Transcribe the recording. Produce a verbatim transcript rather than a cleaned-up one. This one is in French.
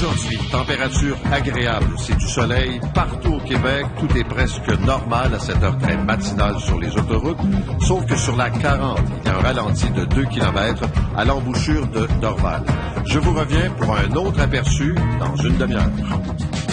ensuite, température agréable, c'est du soleil partout au Québec. Tout est presque normal à cette heure très matinale sur les autoroutes, sauf que sur la quarante, il y a un ralenti de deux kilomètres à l'embouchure de Dorval. Je vous reviens pour un autre aperçu dans une demi-heure.